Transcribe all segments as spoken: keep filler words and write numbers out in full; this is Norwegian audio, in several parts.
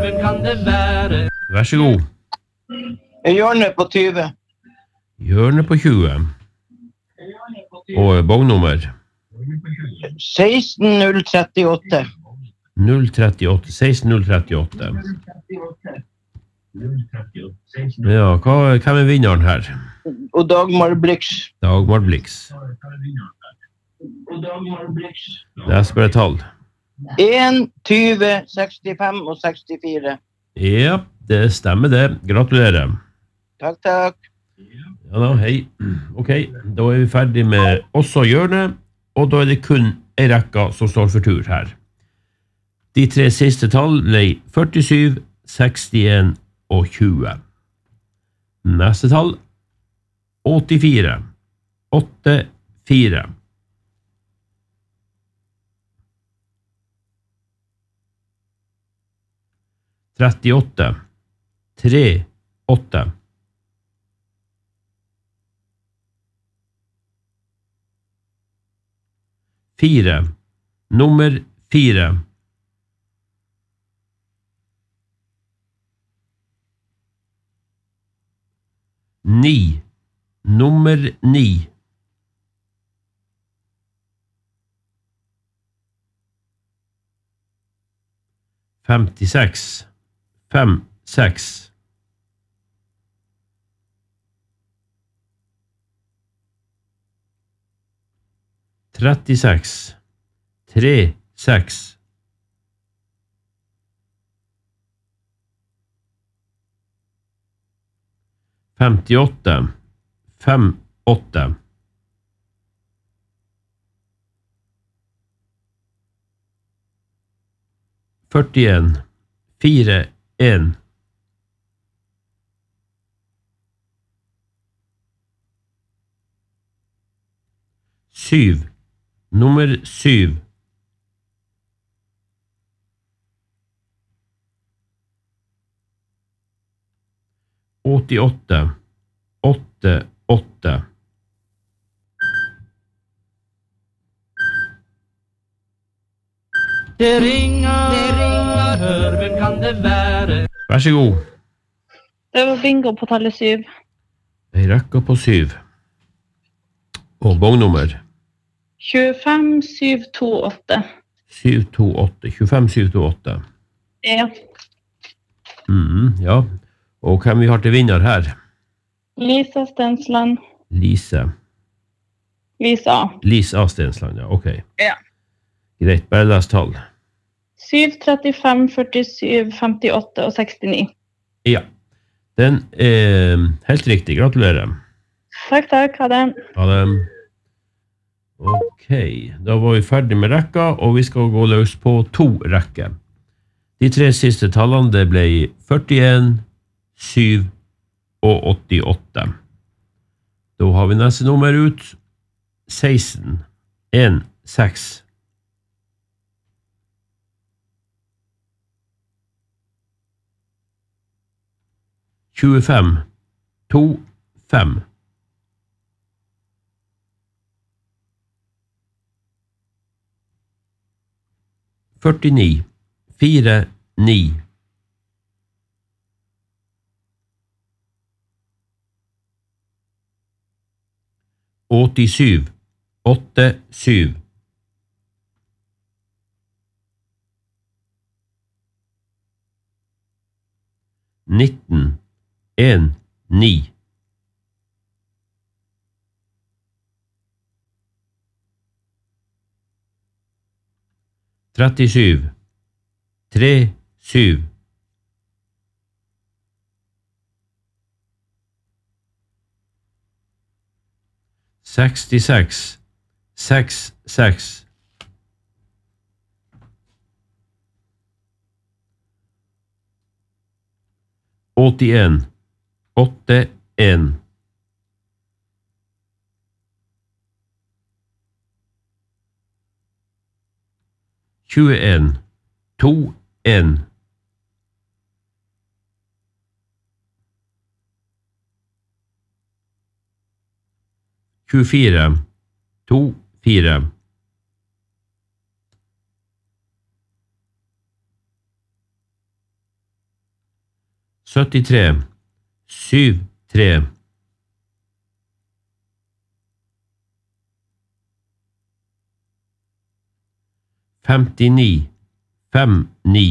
Vær så god. Hjørnet på tjue. Hjørnet på tjue. Og bognummer? seksten null trettiåtte. null trettiåtte. seksten null trettiåtte. Ja, hva, hvem er vinneren her? Og Dagmar Blix. Dagmar Blix. Det er spørre tall. en, tjue, sekstifem og sekstifire. Ja, det stemmer det. Gratulerer. Takk, takk. Ja da, hei. Ok, da er vi ferdig med også hjørnet, og da er det kun en rekke som står for tur her. De tre siste tall ble førtisju, sekstien og tjue. Neste tall, åttifire, åtte, fire. trettiåtte, tre, åtte. Fire, nummer fire. Ni, nummer ni. Femtiseks, fem, seks. Trettiseks, tre, seks. Femtiåtte, fem, åtte. Førtien, fire, en. Syv, nummer syv. Åttiåtte, åtte, åtte. Det ringer, det ringer, hør, hvem kan det være? Vær så god. Det var bingo på tallet syv. Jeg rekker på syv. Og bognummer? tjuefem, syv, to, åtte. syv, to, åtte. tjuefem, syv, to, åtte. Ja. Mm, ja. Og hvem vi har til vinner her? Lisa Stensland. Lise. Lisa. Lisa Stensland, ja, ok. Ja. Greit, bare les tall. syv, trettifem, førtisju, femtiåtte og sekstini. Ja, den er helt riktig. Gratulerer. Takk, takk. Ha det. Ha det. Ok, da var vi ferdig med rekka, og vi skal gå løs på to rekker. De tre siste tallene, det ble førtien, syv og åttiåtte. Da har vi neste nummer ut. seksten, en, seks. tjuefem, to, fem. førtini, fire, ni. åttisju, åtte, syv. nitten, en, ni. trettisju, tre, syv. sekstiseks, seks, seks. åttien, åtte, en. tjueen, to, en. tjuefire, to, fire. syttitre, syv, tre. Femtini, fem, ni.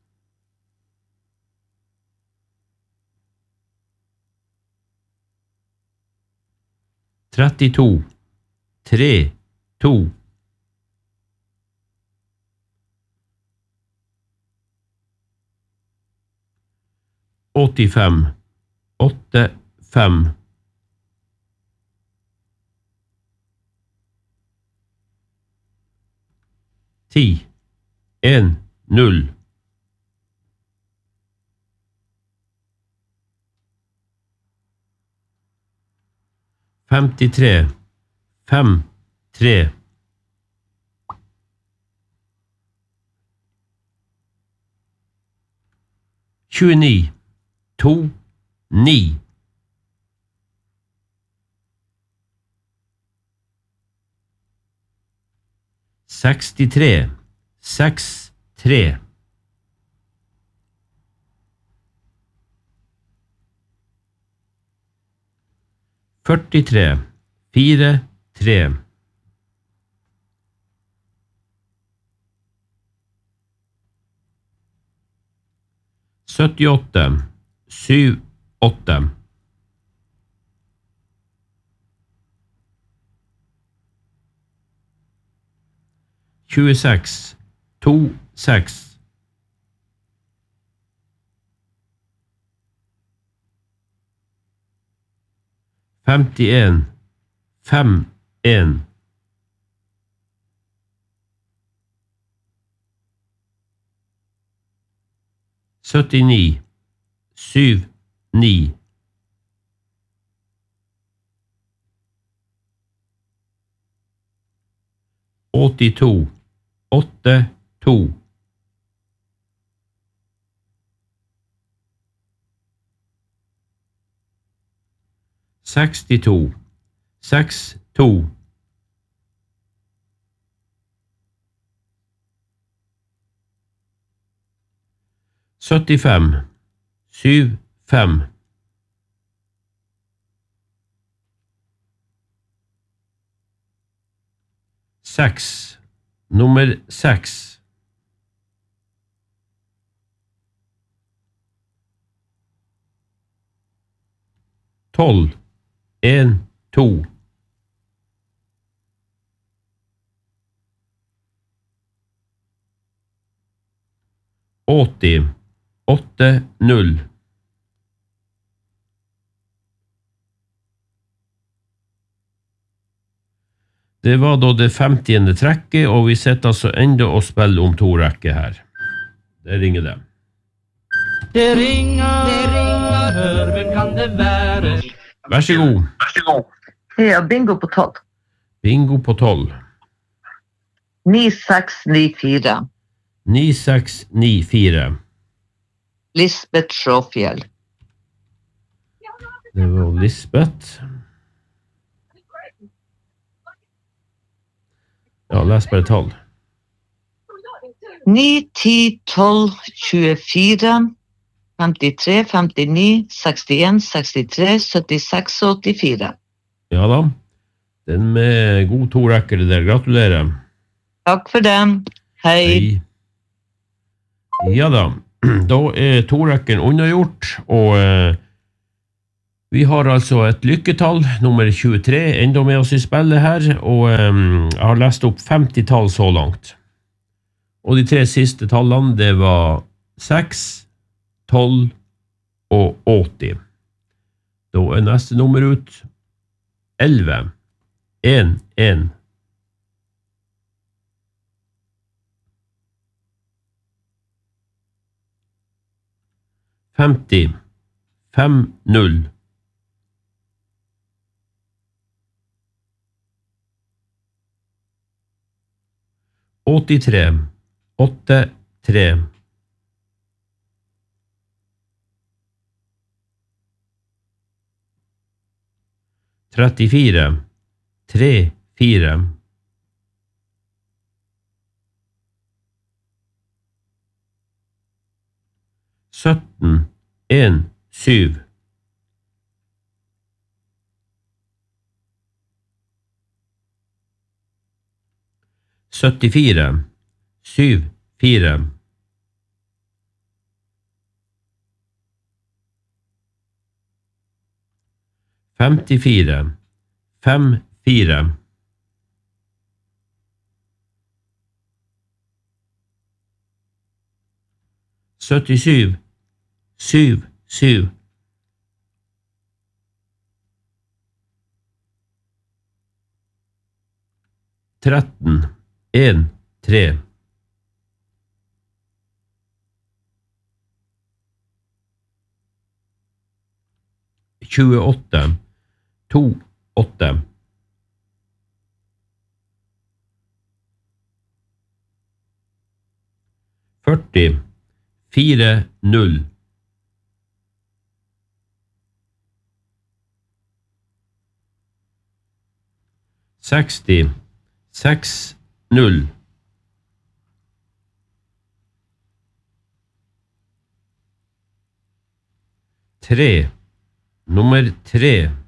Trettito, tre, to. Åttifem, åtte, fem. Ti, en, null. Femtitre, fem, tre. Tjueni, to, ni. Sekstitre, seks, tre. Førtitre, fire, tre. Syttiåtte, syv, åtte. Tjueseks, to, seks. Femtien, fem, en. Syttini, syv, ni. Åttito, åtte, to. Sekstito, seks, to. Syttifem, syv, fem. Seks, nummer seks. Tolv, en, to. Åtti, åtte, null. Det var da det femtiende trekket, og vi sitter altså enda og spiller om to rekker her. Det ringer det. Det ringer, det ringer, hør, hvem kan det være? Vær så god. Ja, bingo på tolv. Bingo på tolv. Ni, seks, ni, fire. Ni, seks, ni, fire. Lisbeth Sjåfjell. Det var Lisbeth. Ja, les bare tall. Ni, ti, tolv, tjuefire, femtitre, femtini, sekstien, sekstitre, syttiseks og åttifire. Ja da. Den med god to rekker det der. Gratulerer. Takk for den. Hei. Hei. Ja da. Da er to rekken unnagjort, og eh, vi har altså et lykketall, nummer tjuetre, enda med oss i spillet her, og um, jeg har lest opp femti tall så langt. Og de tre siste tallene, det var seks, tolv og åtti. Da er neste nummer ut elleve, en, en. femti, fem, null. åttitre, åtte, tre. trettifire, tre, fire. sytten, en, syv. syttifire, syv, fire. femtifire, fem, fire. syttisju, syv, syv. tretten, en, tre. tjueåtte, to, åtte. førti, fire, null. seksti, seks, null. tre, nummer tre.